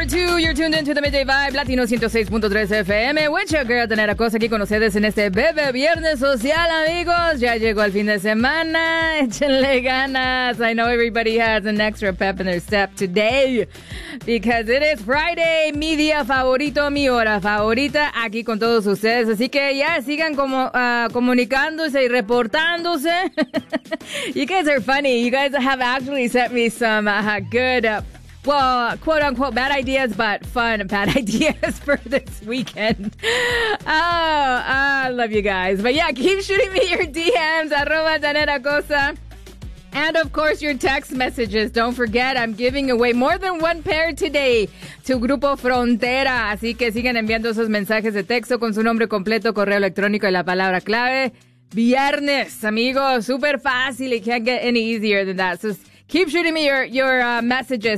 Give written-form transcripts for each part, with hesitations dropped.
number 2. You're tuned into the Midday Vibe, Latino 106.3 FM. With your girl, Tener Acosta, aquí con ustedes en este Bebe Viernes Social, amigos. Ya llegó el fin de semana. Échenle ganas. I know everybody has an extra pep in their step today because it is Friday, mi día favorito, mi hora favorita, aquí con todos ustedes. Así que ya sigan comunicándose y reportándose. You guys are funny. You guys have actually sent me some good, well, quote-unquote bad ideas, but fun bad ideas for this weekend. I love you guys. But yeah, keep shooting me your DMs, @TanerAcosta. And of course, your text messages. Don't forget, I'm giving away more than one pair today to Grupo Frontera. Así que sigan enviando esos mensajes de texto con su nombre completo, correo electrónico y la palabra clave. Viernes, amigos. Super fácil. It can't get any easier than that. So keep shooting me your messages.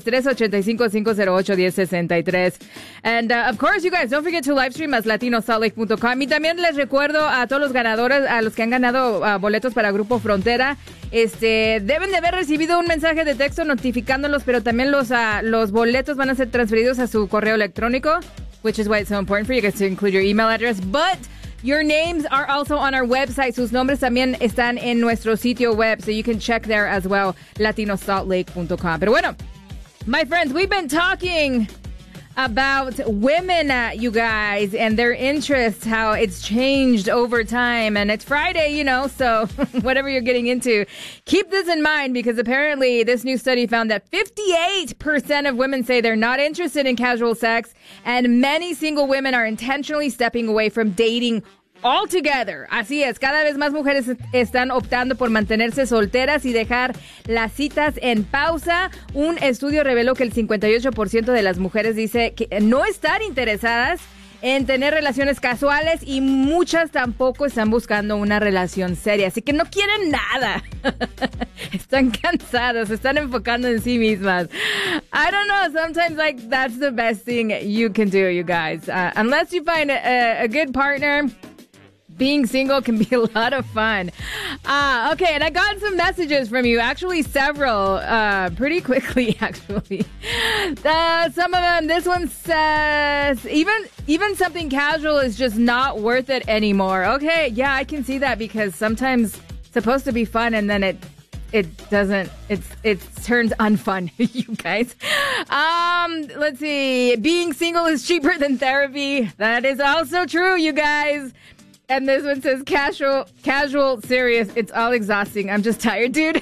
385-508-1063. And, of course, you guys, don't forget to live stream at latinosaltlake.com. Y también les recuerdo a todos los ganadores, a los que han ganado boletos para Grupo Frontera, deben de haber recibido un mensaje de texto notificándolos, pero también los boletos van a ser transferidos a su correo electrónico, which is why it's so important for you guys to include your email address. But your names are also on our website. Sus nombres también están en nuestro sitio web, so you can check there as well, latinosaltlake.com. Pero bueno, my friends, we've been talking about women, you guys, and their interests, how it's changed over time. And it's Friday, you know, so whatever you're getting into, keep this in mind, because apparently this new study found that 58% of women say they're not interested in casual sex, and many single women are intentionally stepping away from dating altogether. Así es, cada vez más mujeres están optando por mantenerse solteras y dejar las citas en pausa. Un estudio reveló que el 58% de las mujeres dice que no están interesadas en tener relaciones casuales y muchas tampoco están buscando una relación seria. Así que no quieren nada. Están cansadas, se están enfocando en sí mismas. I don't know, sometimes like that's the best thing you can do, you guys. Unless you find a good partner, being single can be a lot of fun. Okay, and I got some messages from you, actually several, pretty quickly, actually. Some of them, this one says, even something casual is just not worth it anymore. Okay, yeah, I can see that, because sometimes it's supposed to be fun and then it doesn't, it turns unfun, you guys. Let's see, being single is cheaper than therapy. That is also true, you guys. And this one says, casual, serious. It's all exhausting. I'm just tired, dude.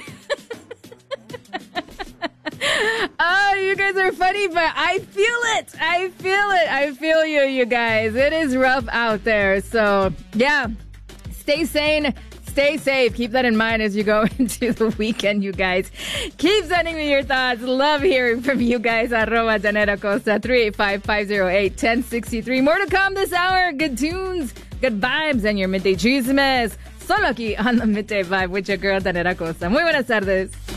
Oh, you guys are funny, but I feel it. I feel you guys. It is rough out there. So, yeah, stay sane. Stay safe. Keep that in mind as you go into the weekend, you guys. Keep sending me your thoughts. Love hearing from you guys. @TanerAcosta, 385-508-1063. More to come this hour. Good tunes, good vibes, and your midday chismes. Solo aquí on the Midday Vibe with your girl, Tener Acosta. Muy buenas tardes.